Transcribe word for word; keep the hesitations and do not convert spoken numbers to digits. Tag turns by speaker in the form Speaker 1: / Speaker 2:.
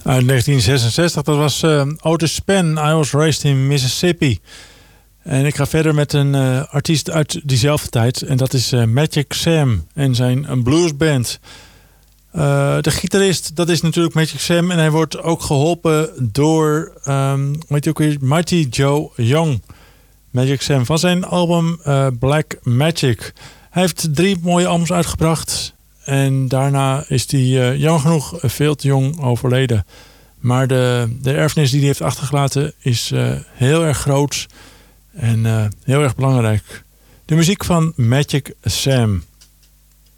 Speaker 1: Uit negentien zesenzestig, dat was uh, Otis Spann, I Was Raised in Mississippi. En ik ga verder met een uh, artiest uit diezelfde tijd. En dat is uh, Magic Sam en zijn bluesband. Uh, de gitarist, dat is natuurlijk Magic Sam. En hij wordt ook geholpen door um, weet je ook weer, Mighty Joe Young. Magic Sam van zijn album uh, Black Magic. Hij heeft drie mooie albums uitgebracht. En daarna is hij uh, jammer genoeg veel te jong overleden. Maar de, de erfenis die hij heeft achtergelaten is uh, heel erg groot. En uh, heel erg belangrijk. De muziek van Magic Sam.